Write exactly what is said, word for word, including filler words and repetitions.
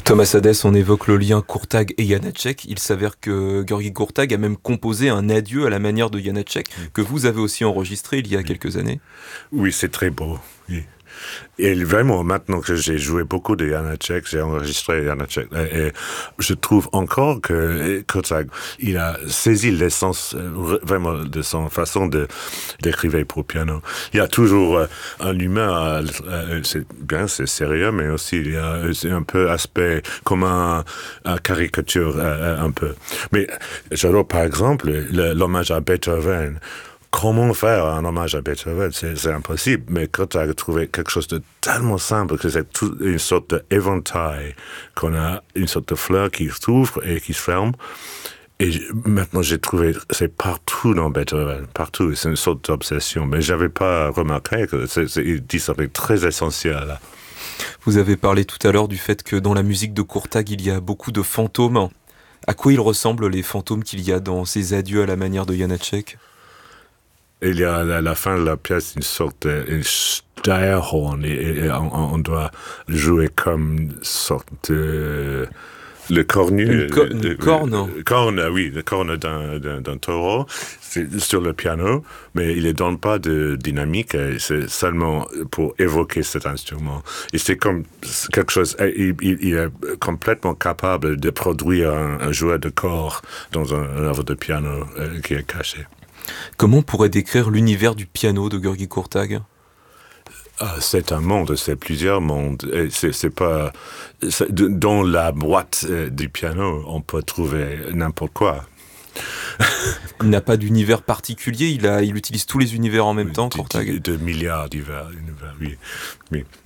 Thomas Hadès, on évoque le lien Courtag et Janacek. Il s'avère que György Courtag a même composé un adieu à la manière de Janacek, que vous avez aussi enregistré il y a oui. quelques années. Oui, c'est très beau. Oui. Et vraiment, maintenant que j'ai joué beaucoup de Janacek, j'ai enregistré Janacek, et, et je trouve encore que Courtag, il a saisi l'essence euh, vraiment de son façon de d'écrire pour piano. Il y a toujours euh, un humain, euh, c'est bien, c'est sérieux, mais aussi il y a c'est un peu aspect comme un, un caricature euh, un peu. Mais j'adore par exemple le, l'hommage à Beethoven. Comment faire un hommage à Beethoven? C'est, c'est impossible. Mais quand tu as trouvé quelque chose de tellement simple, que c'est tout une sorte d'éventail, qu'on a une sorte de fleur qui s'ouvre et qui se ferme. Et maintenant, j'ai trouvé, c'est partout dans Beethoven, partout. C'est une sorte d'obsession. Mais j'avais pas remarqué que c'est, c'est, il dit ça très essentiel, là. Vous avez parlé tout à l'heure du fait que dans la musique de Courtag, il y a beaucoup de fantômes. À quoi ils ressemblent, les fantômes qu'il y a dans ces adieux à la manière de Janacek? Il y a à la fin de la pièce une sorte de une Steyerhorn et, et on, on doit jouer comme une sorte de le cornu, une, co- une le, corne. Le, le corne, oui, le corne d'un, d'un, d'un taureau, c'est sur le piano, mais il ne donne pas de dynamique, c'est seulement pour évoquer cet instrument. Et c'est comme quelque chose, il, il, il est complètement capable de produire un, un joueur de corps dans un, un œuvre de piano euh, qui est caché. Comment on pourrait décrire l'univers du piano de György Courtag? Ah, c'est un monde, c'est plusieurs mondes. Et c'est, c'est pas c'est, dans la boîte euh, du piano, on peut trouver n'importe quoi. Il n'a pas d'univers particulier. Il a, il utilise tous les univers en même oui, temps, de, Courtag. De, de milliards d'univers, oui. oui.